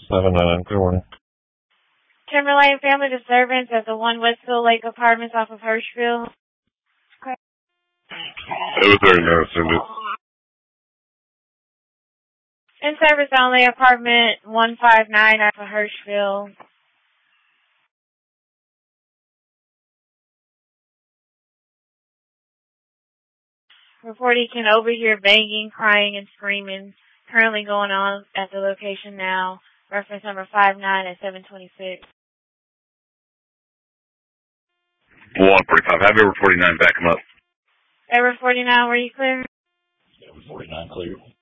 799, good morning. Timberlane family disturbance at the One Westfield Lake Apartments off of Hirschfield. It was very nervous, In service only, apartment 159 off of Hirschfield. Report he can overhear banging, crying, and screaming. Currently going on at the location now. Reference number 59 at 726. 145. Have Ever 49 back him up. Ever 49, were you clear? Ever 49 clear.